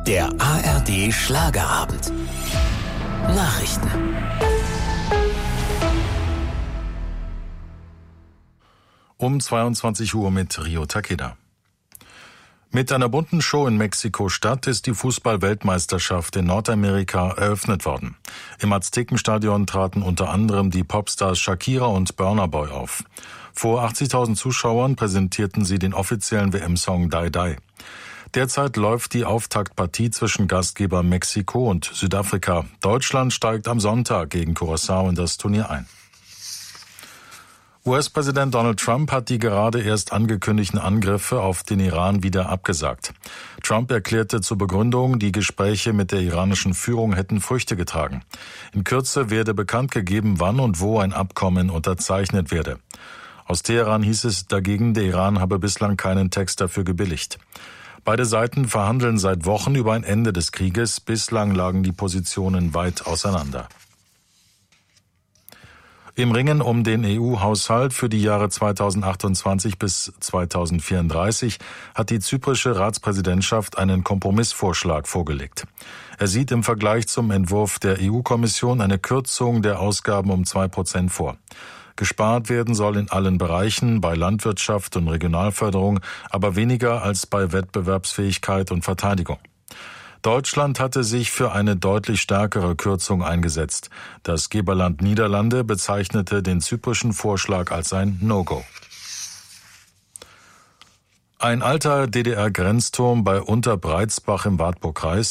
Der ARD Schlagerabend. Nachrichten. Um 22 Uhr mit Rio Takeda. Mit einer bunten Show in Mexiko-Stadt ist die Fußball-Weltmeisterschaft in Nordamerika eröffnet worden. Im Aztekenstadion traten unter anderem die Popstars Shakira und Burna Boy auf. Vor 80.000 Zuschauern präsentierten sie den offiziellen WM-Song Die Die. Derzeit läuft die Auftaktpartie zwischen Gastgeber Mexiko und Südafrika. Deutschland steigt am Sonntag gegen Curaçao in das Turnier ein. US-Präsident Donald Trump hat die gerade erst angekündigten Angriffe auf den Iran wieder abgesagt. Trump erklärte zur Begründung, die Gespräche mit der iranischen Führung hätten Früchte getragen. In Kürze werde bekannt gegeben, wann und wo ein Abkommen unterzeichnet werde. Aus Teheran hieß es dagegen, der Iran habe bislang keinen Text dafür gebilligt. Beide Seiten verhandeln seit Wochen über ein Ende des Krieges. Bislang lagen die Positionen weit auseinander. Im Ringen um den EU-Haushalt für die Jahre 2028 bis 2034 hat die zyprische Ratspräsidentschaft einen Kompromissvorschlag vorgelegt. Er sieht im Vergleich zum Entwurf der EU-Kommission eine Kürzung der Ausgaben um 2% vor. Gespart werden soll in allen Bereichen, bei Landwirtschaft und Regionalförderung, aber weniger als bei Wettbewerbsfähigkeit und Verteidigung. Deutschland hatte sich für eine deutlich stärkere Kürzung eingesetzt. Das Geberland Niederlande bezeichnete den zyprischen Vorschlag als ein No-Go. Ein alter DDR-Grenzturm bei Unterbreizbach im Wartburgkreis